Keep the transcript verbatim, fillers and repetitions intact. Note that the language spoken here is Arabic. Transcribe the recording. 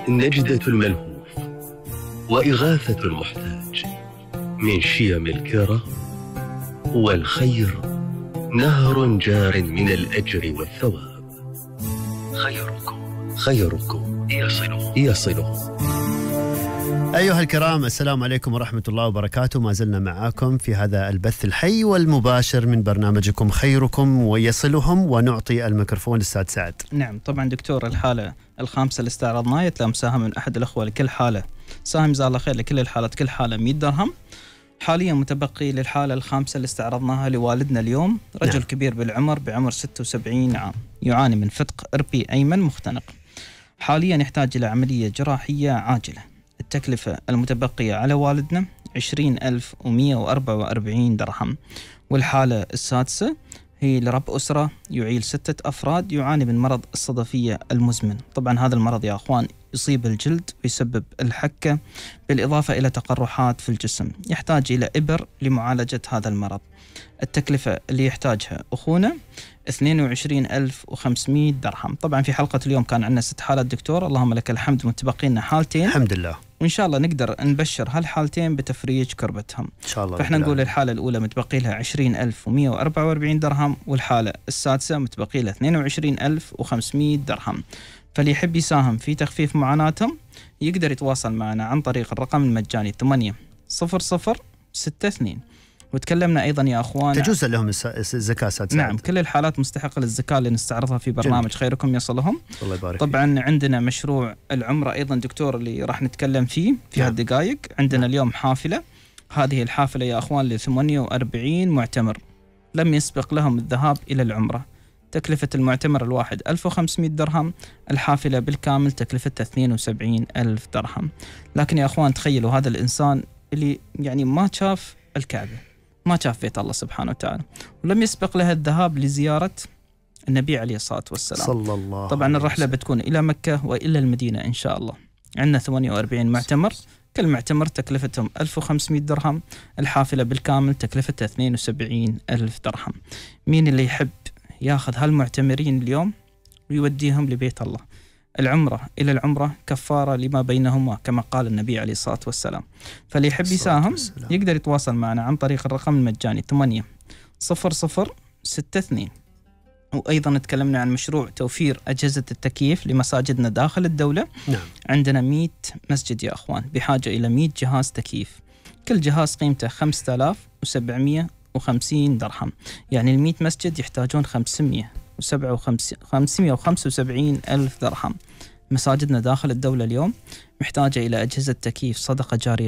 نجدة الملهوف وإغاثة المحتاج، من شيم الكرى والخير نهر جار من الأجر والثواب. خيركم خيركم يصله يصله. أيها الكرام، السلام عليكم ورحمة الله وبركاته. ما زلنا معاكم في هذا البث الحي والمباشر من برنامجكم خيركم ويصلهم، ونعطي الميكروفون للأستاذ سعد. نعم طبعا دكتور، الحالة الخامسة اللي استعرضناها يتلام ساهم من أحد الأخوة لكل حالة، ساهم جزاه الله خير لكل الحالات، كل حالة مئة درهم. حاليا متبقي للحالة الخامسة اللي استعرضناها لوالدنا اليوم، رجل نعم. كبير بالعمر بعمر ستة وسبعين عام، يعاني من فتق إربي أيمن مختنق، حاليا يحتاج إلى عملية جراحية عاجلة. التكلفة المتبقية على والدنا عشرين ألف ومئة وأربعة وأربعين درهم. والحالة السادسة هي لرب أسرة يعيل ستة أفراد، يعاني من مرض الصدفية المزمن. طبعا هذا المرض يا أخوان يصيب الجلد ويسبب الحكة بالإضافة إلى تقرحات في الجسم، يحتاج إلى إبر لمعالجة هذا المرض. التكلفة اللي يحتاجها أخونا اثنين وعشرين ألف وخمسمئة درهم. طبعا في حلقة اليوم كان عندنا ست حالات دكتور، اللهم لك الحمد، متبقي لنا حالتين الحمد لله، وإن شاء الله نقدر نبشر هالحالتين بتفريج كربتهم إن شاء الله. فإحنا نقول الحالة الأولى متبقي لها عشرين ألف ومئة وأربعة وأربعين درهم، والحالة السادسة متبقي لها اثنين وعشرين ألف وخمسمئة درهم. فاللي يحب يساهم في تخفيف معاناتهم يقدر يتواصل معنا عن طريق الرقم المجاني ثمانية صفر صفر ستة اثنين. وتكلمنا أيضا يا أخوان تجوز لهم الزكاة سادسة. نعم كل الحالات مستحقة للزكاة اللي نستعرضها في برنامج جميل. خيركم يصلهم. الله يبارك. طبعا عندنا مشروع العمرة أيضا دكتور اللي راح نتكلم فيه في نعم. هالدقائق. عندنا نعم. اليوم حافلة، هذه الحافلة يا أخوان ل ثمانية وأربعين معتمر لم يسبق لهم الذهاب إلى العمرة. تكلفة المعتمر الواحد ألف وخمسمئة درهم، الحافلة بالكامل تكلفتها اثنين وسبعين ألف درهم. لكن يا أخوان تخيلوا هذا الإنسان اللي يعني ما شاف الكعبة، ما شاف بيت الله سبحانه وتعالى، ولم يسبق له الذهاب لزيارة النبي عليه الصلاة والسلام صلى الله. طبعا الرحلة بتكون إلى مكة وإلى المدينة إن شاء الله. عندنا ثمانية وأربعين معتمر، كل معتمر تكلفتهم ألف وخمسمئة درهم، الحافلة بالكامل تكلفتها اثنين وسبعين ألف درهم. مين اللي يحب ياخذ هالمعتمرين اليوم ويوديهم لبيت الله؟ العمرة إلى العمرة كفارة لما بينهما كما قال النبي عليه الصلاة والسلام. فاللي يحب يساهم يقدر يتواصل معنا عن طريق الرقم المجاني ثمانية صفر صفر ستة اثنين. وأيضا تكلمنا عن مشروع توفير أجهزة التكييف لمساجدنا داخل الدولة. نعم. عندنا مئة مسجد يا أخوان بحاجة إلى مئة جهاز تكييف، كل جهاز قيمته خمسة آلاف وسبعمئة وخمسين درهم، يعني المئة مسجد يحتاجون خمسمئة وسبعة وخمسين خمسمئة وخمسة وسبعين ألف درهم. مساجدنا داخل الدولة اليوم محتاجة إلى أجهزة تكييف، صدقة جارية